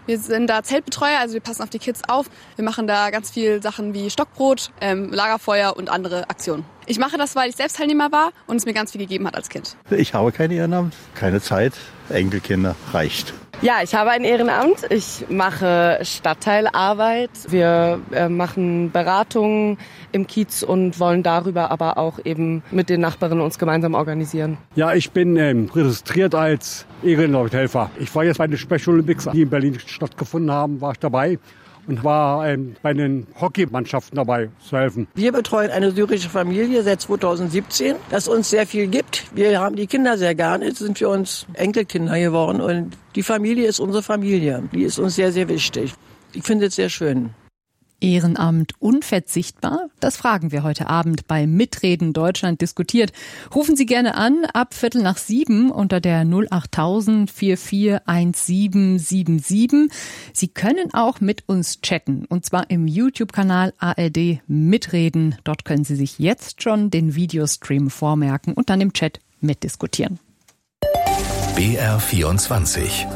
Wir sind da Zeltbetreuer, also wir passen auf die Kids auf. Wir machen da ganz viel Sachen wie Stockbrot, Lagerfeuer und andere Aktionen. Ich mache das, weil ich selbst Teilnehmer war und es mir ganz viel gegeben hat als Kind. Ich habe kein Ehrenamt, keine Zeit. Enkelkinder reicht. Ja, ich habe ein Ehrenamt. Ich mache Stadtteilarbeit. Wir machen Beratungen im Kiez und wollen darüber aber auch eben mit den Nachbarn uns gemeinsam organisieren. Ja, ich bin registriert als Ehrenamthelfer. Ich war jetzt bei den Special Olympics, die in Berlin stattgefunden haben, war ich dabei. Und war bei den Hockeymannschaften dabei zu helfen. Wir betreuen eine syrische Familie seit 2017, das uns sehr viel gibt. Wir haben die Kinder sehr gerne, jetzt sind wir uns Enkelkinder geworden und die Familie ist unsere Familie. Die ist uns sehr, sehr wichtig. Ich finde es sehr schön. Ehrenamt unverzichtbar? Das fragen wir heute Abend bei Mitreden Deutschland diskutiert. Rufen Sie gerne an, ab 6:15 unter der 08000 441777. Sie können auch mit uns chatten, und zwar im YouTube-Kanal ARD Mitreden. Dort können Sie sich jetzt schon den Videostream vormerken und dann im Chat mitdiskutieren. BR24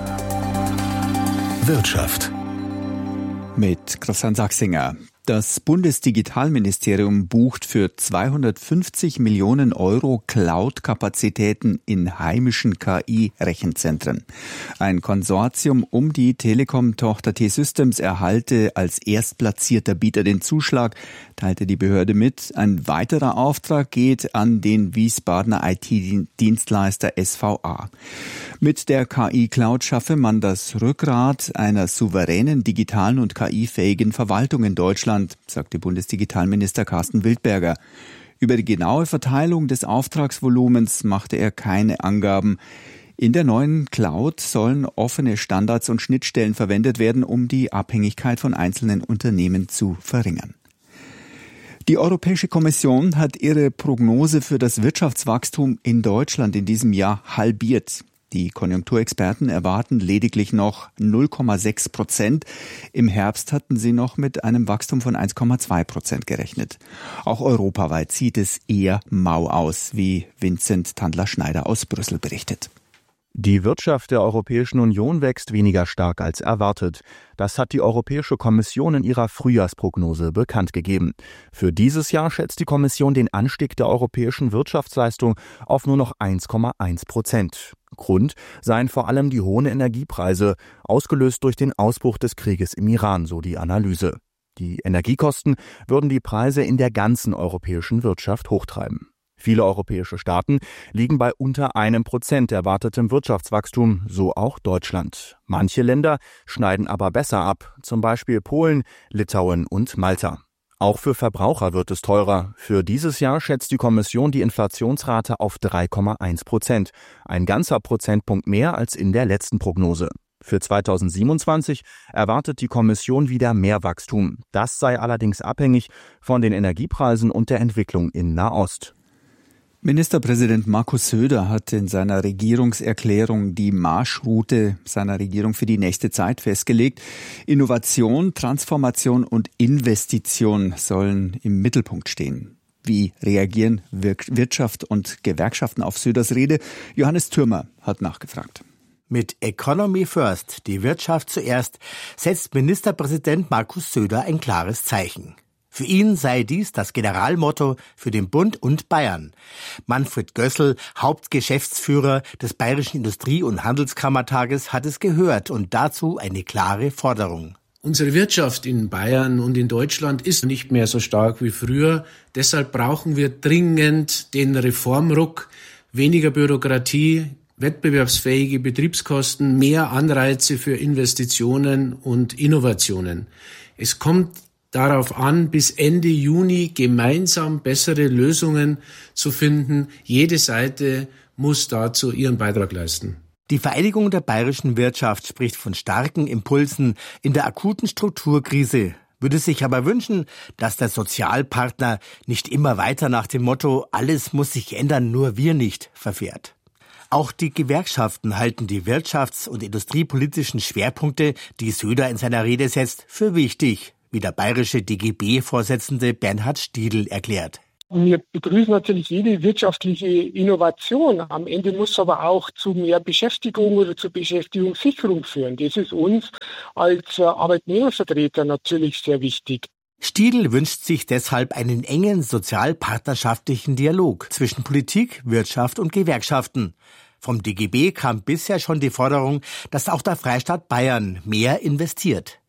Wirtschaft mit Christian Sachsinger. Das Bundesdigitalministerium bucht für 250 Millionen Euro Cloud-Kapazitäten in heimischen KI-Rechenzentren. Ein Konsortium um die Telekom-Tochter T-Systems erhalte als erstplatzierter Bieter den Zuschlag, teilte die Behörde mit. Ein weiterer Auftrag geht an den Wiesbadener IT-Dienstleister SVA. Mit der KI-Cloud schaffe man das Rückgrat einer souveränen, digitalen und KI-fähigen Verwaltung in Deutschland, sagte Bundesdigitalminister Carsten Wildberger. Über die genaue Verteilung des Auftragsvolumens machte er keine Angaben. In der neuen Cloud sollen offene Standards und Schnittstellen verwendet werden, um die Abhängigkeit von einzelnen Unternehmen zu verringern. Die Europäische Kommission hat ihre Prognose für das Wirtschaftswachstum in Deutschland in diesem Jahr halbiert. Die Konjunkturexperten erwarten lediglich noch 0,6%. Im Herbst hatten sie noch mit einem Wachstum von 1,2% gerechnet. Auch europaweit sieht es eher mau aus, wie Vincent Tandler-Schneider aus Brüssel berichtet. Die Wirtschaft der Europäischen Union wächst weniger stark als erwartet. Das hat die Europäische Kommission in ihrer Frühjahrsprognose bekannt gegeben. Für dieses Jahr schätzt die Kommission den Anstieg der europäischen Wirtschaftsleistung auf nur noch 1,1%. Grund seien vor allem die hohen Energiepreise, ausgelöst durch den Ausbruch des Krieges im Iran, so die Analyse. Die Energiekosten würden die Preise in der ganzen europäischen Wirtschaft hochtreiben. Viele europäische Staaten liegen bei unter 1% erwartetem Wirtschaftswachstum, so auch Deutschland. Manche Länder schneiden aber besser ab, zum Beispiel Polen, Litauen und Malta. Auch für Verbraucher wird es teurer. Für dieses Jahr schätzt die Kommission die Inflationsrate auf 3,1%, ein ganzer Prozentpunkt mehr als in der letzten Prognose. Für 2027 erwartet die Kommission wieder mehr Wachstum. Das sei allerdings abhängig von den Energiepreisen und der Entwicklung in Nahost. Ministerpräsident Markus Söder hat in seiner Regierungserklärung die Marschroute seiner Regierung für die nächste Zeit festgelegt. Innovation, Transformation und Investition sollen im Mittelpunkt stehen. Wie reagieren Wirtschaft und Gewerkschaften auf Söders Rede? Johannes Thürmer hat nachgefragt. Mit Economy First, die Wirtschaft zuerst, setzt Ministerpräsident Markus Söder ein klares Zeichen. Für ihn sei dies das Generalmotto für den Bund und Bayern. Manfred Gößl, Hauptgeschäftsführer des Bayerischen Industrie- und Handelskammertages, hat es gehört und dazu eine klare Forderung. Unsere Wirtschaft in Bayern und in Deutschland ist nicht mehr so stark wie früher. Deshalb brauchen wir dringend den Reformruck, weniger Bürokratie, wettbewerbsfähige Betriebskosten, mehr Anreize für Investitionen und Innovationen. Es kommt darauf an, bis Ende Juni gemeinsam bessere Lösungen zu finden. Jede Seite muss dazu ihren Beitrag leisten. Die Vereinigung der bayerischen Wirtschaft spricht von starken Impulsen in der akuten Strukturkrise, würde sich aber wünschen, dass der Sozialpartner nicht immer weiter nach dem Motto „Alles muss sich ändern, nur wir nicht" verfährt. Auch die Gewerkschaften halten die wirtschafts- und industriepolitischen Schwerpunkte, die Söder in seiner Rede setzt, für wichtig, wie der bayerische DGB-Vorsitzende Bernhard Stiedl erklärt. Und wir begrüßen natürlich jede wirtschaftliche Innovation. Am Ende muss es aber auch zu mehr Beschäftigung oder zur Beschäftigungssicherung führen. Das ist uns als Arbeitnehmervertreter natürlich sehr wichtig. Stiedl wünscht sich deshalb einen engen sozialpartnerschaftlichen Dialog zwischen Politik, Wirtschaft und Gewerkschaften. Vom DGB kam bisher schon die Forderung, dass auch der Freistaat Bayern mehr investiert.